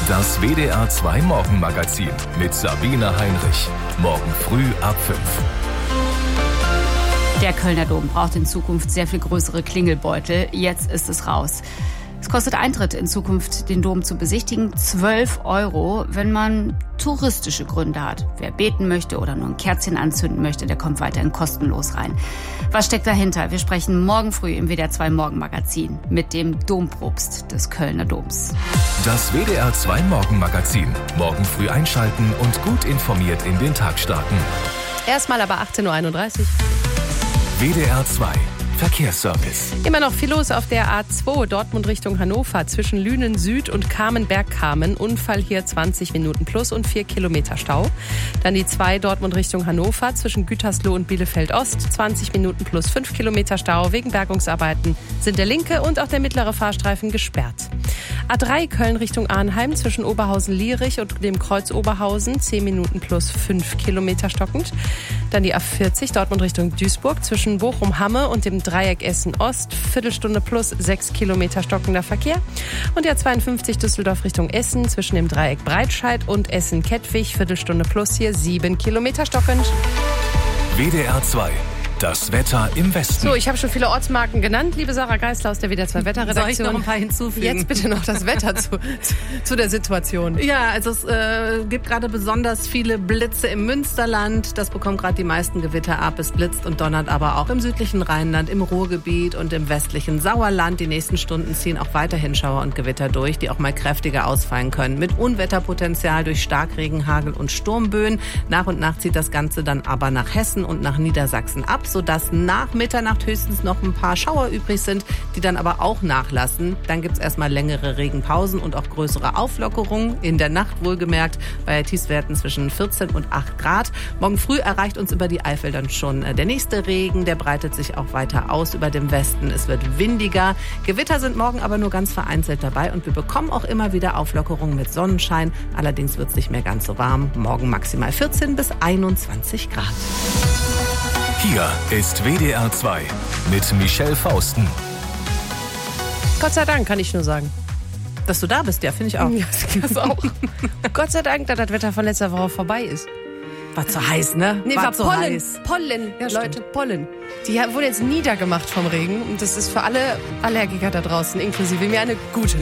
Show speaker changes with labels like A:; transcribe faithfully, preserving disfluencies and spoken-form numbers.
A: Das W D R zwei Morgenmagazin mit Sabine Heinrich. Morgen früh ab fünf.
B: Der Kölner Dom braucht in Zukunft sehr viel größere Klingelbeutel. Jetzt ist es raus. Es kostet Eintritt in Zukunft, den Dom zu besichtigen, zwölf Euro, wenn man touristische Gründe hat. Wer beten möchte oder nur ein Kerzchen anzünden möchte, der kommt weiterhin kostenlos rein. Was steckt dahinter? Wir sprechen morgen früh im W D R zwei Morgenmagazin mit dem Dompropst des Kölner Doms.
A: Das W D R zwei Morgenmagazin. Morgen früh einschalten und gut informiert in den Tag starten.
C: Erstmal aber achtzehn Uhr einunddreißig.
A: W D R zwei Verkehrsservice.
C: Immer noch viel los auf der A zwei, Dortmund Richtung Hannover, zwischen Lünen Süd und Kamenberg-Kamen. Unfall hier zwanzig Minuten plus und vier Kilometer Stau. Dann die zwei, Dortmund Richtung Hannover, zwischen Gütersloh und Bielefeld Ost, zwanzig Minuten plus fünf Kilometer Stau. Wegen Bergungsarbeiten sind der linke und auch der mittlere Fahrstreifen gesperrt. A drei, Köln Richtung Arnheim, zwischen Oberhausen-Lierich und dem Kreuz Oberhausen, zehn Minuten plus fünf Kilometer stockend. Dann die A vierzig, Dortmund Richtung Duisburg, zwischen Bochum-Hamme und dem Dreieck Essen-Ost, Viertelstunde plus sechs Kilometer stockender Verkehr. Und der zweiundfünfzig, Düsseldorf Richtung Essen, zwischen dem Dreieck Breitscheid und Essen-Kettwig, Viertelstunde plus hier sieben Kilometer stockend.
A: W D R zwei. Das Wetter im Westen.
C: So, ich habe schon viele Ortsmarken genannt, liebe Sarah Geisler aus der W D R zwei Wetterredaktion.
D: Soll ich noch ein paar hinzufügen?
C: Jetzt bitte noch das Wetter zu, zu, zu der Situation.
D: Ja, also es äh, gibt gerade besonders viele Blitze im Münsterland. Das bekommt gerade die meisten Gewitter ab. Es blitzt und donnert aber auch im südlichen Rheinland, im Ruhrgebiet und im westlichen Sauerland. Die nächsten Stunden ziehen auch weiterhin Schauer und Gewitter durch, die auch mal kräftiger ausfallen können. Mit Unwetterpotenzial durch Starkregen, Hagel und Sturmböen. Nach und nach zieht das Ganze dann aber nach Hessen und nach Niedersachsen ab, sodass nach Mitternacht höchstens noch ein paar Schauer übrig sind, die dann aber auch nachlassen. Dann gibt es erstmal längere Regenpausen und auch größere Auflockerungen. In der Nacht wohlgemerkt bei Tiefstwerten zwischen vierzehn und acht Grad. Morgen früh erreicht uns über die Eifel dann schon der nächste Regen. Der breitet sich auch weiter aus über dem Westen. Es wird windiger. Gewitter sind morgen aber nur ganz vereinzelt dabei und wir bekommen auch immer wieder Auflockerungen mit Sonnenschein. Allerdings wird es nicht mehr ganz so warm. Morgen maximal vierzehn bis einundzwanzig Grad.
A: Hier ist W D R zwei mit Michelle Fausten.
C: Gott sei Dank, kann ich nur sagen.
D: Dass du da bist, ja, finde ich auch.
C: Ja, das auch. Gott sei Dank, dass das Wetter von letzter Woche vorbei ist.
D: War zu heiß, ne?
C: Nee,
D: war,
C: war
D: zu
C: Pollen.
D: heiß.
C: Pollen,
D: Ja,
C: Leute,
D: stimmt.
C: Pollen. Die wurden jetzt niedergemacht vom Regen. Und das ist für alle Allergiker da draußen, inklusive mir, eine gute